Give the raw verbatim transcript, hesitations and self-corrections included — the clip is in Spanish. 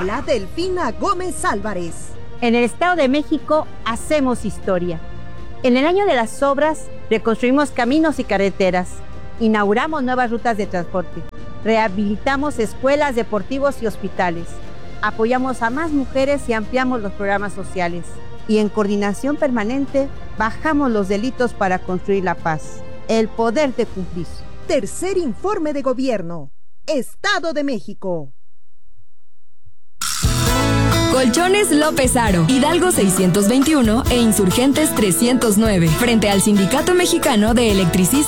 Habla Delfina Gómez Álvarez. En el Estado de México hacemos historia. En el año de las obras, reconstruimos caminos y carreteras, inauguramos nuevas rutas de transporte, rehabilitamos escuelas, deportivos y hospitales, apoyamos a más mujeres y ampliamos los programas sociales. Y en coordinación permanente, bajamos los delitos para construir la paz. El poder de cumplir. Tercer informe de gobierno. Estado de México. Colchones López Haro, Hidalgo seiscientos veintiuno e Insurgentes trescientos nueve, frente al Sindicato Mexicano de Electricistas.